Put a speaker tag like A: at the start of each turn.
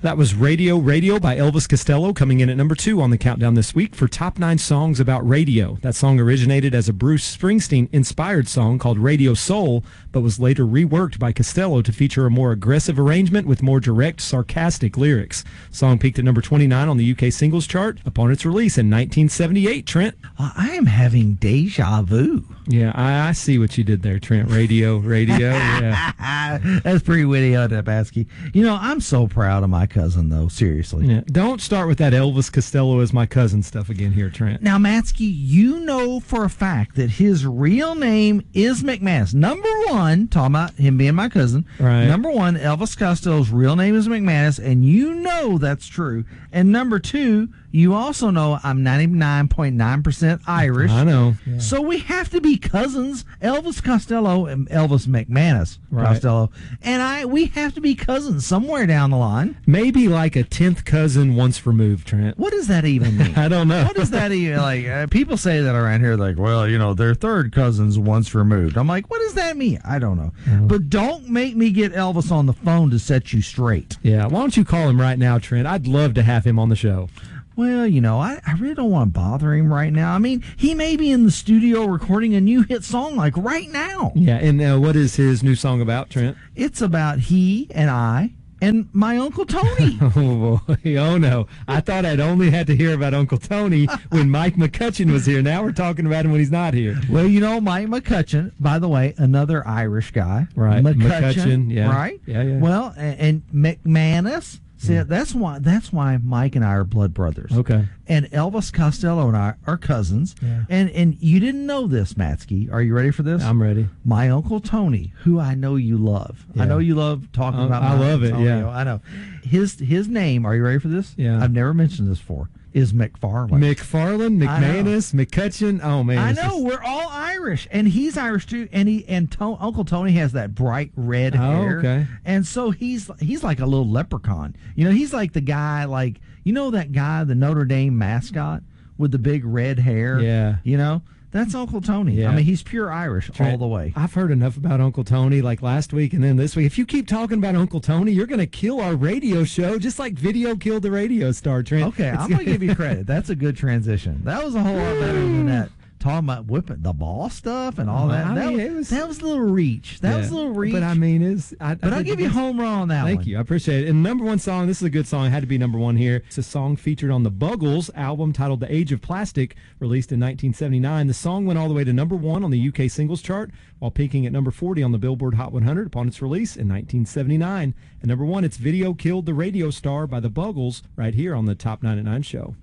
A: That was Radio Radio by Elvis Costello, coming in at number 2 on the countdown this week for Top 9 Songs About Radio. That song originated as a Bruce Springsteen-inspired song called Radio Soul, but was later reworked by Costello to feature a more aggressive arrangement with more direct, sarcastic lyrics. The song peaked at number 29 on the UK singles chart upon its release in 1978, Trent.
B: I am having deja vu.
A: Yeah, I see what you did there, Trent. Radio, yeah.
B: That's pretty witty, Basky. You know, I'm so proud of my cousin, though, seriously.
A: Yeah. Don't start with that Elvis Costello as my cousin stuff again here, Trent.
B: Now, Matsky, you know for a fact that his real name is McManus. Number one, talking about him being my cousin.
A: Right.
B: Number one, Elvis Costello's real name is McManus, and you know that's true. And number two, you also know I'm 99.9% Irish.
A: I know. Yeah.
B: So we have to be cousins, Elvis Costello and Elvis McManus Costello. And we have to be cousins somewhere down the line.
A: Maybe like a 10th cousin once removed, Trent.
B: What does that even mean?
A: I don't know.
B: What does that even, like, people say that around here, like, well, you know, they're third cousins once removed. I'm like, what does that mean? I don't know. But don't make me get Elvis on the phone to set you straight.
A: Yeah, why don't you call him right now, Trent? I'd love to have him on the show.
B: Well, you know, I really don't want to bother him right now. I mean, he may be in the studio recording a new hit song, like, right now.
A: Yeah, and what is his new song about, Trent?
B: It's about he and I and my Uncle Tony.
A: Oh, boy. Oh, no. I thought I'd only had to hear about Uncle Tony when Mike McCutcheon was here. Now we're talking about him when he's not here.
B: Well, you know, Mike McCutcheon, by the way, another Irish guy.
A: Right.
B: McCutcheon,
A: yeah.
B: Right?
A: Yeah.
B: Well, and McManus. See, that's why Mike and I are blood brothers.
A: Okay.
B: And Elvis Costello and I are cousins. Yeah. And you didn't know this, Matsky. Are you ready for this?
A: I'm ready.
B: My Uncle Tony, who I know you love. Yeah. I know you love talking about my
A: I love
B: Uncle
A: it,
B: Tony.
A: yeah.
B: I know. His name, are you ready for this?
A: Yeah.
B: I've never mentioned this before, is McFarlane.
A: McFarlane, McManus, McCutcheon. Oh, man.
B: I know. We're all Irish. And he's Irish, too. And Uncle Tony has that bright red hair.
A: Okay.
B: And so he's like a little leprechaun. You know, he's like the guy, like, you know that guy, the Notre Dame mascot with the big red hair?
A: Yeah.
B: You know? That's Uncle Tony. Yeah. I mean, he's pure Irish all the way.
A: I've heard enough about Uncle Tony, like last week and then this week. If you keep talking about Uncle Tony, you're going to kill our radio show, just like video killed the radio star, Trent.
B: Okay, I'm going to give you credit. That's a good transition. That was a whole lot better than that. Talking about whipping the ball stuff and all that. That was a little reach. That was a little reach.
A: But I mean,
B: I'll give you a home run on that one.
A: Thank you. I appreciate it. And number one song, this is a good song. It had to be number one here. It's a song featured on the Buggles album titled The Age of Plastic, released in 1979. The song went all the way to number one on the UK singles chart, while peaking at number 40 on the Billboard Hot 100 upon its release in 1979. And number one, it's Video Killed the Radio Star by the Buggles, right here on the Top 9 at 9 show.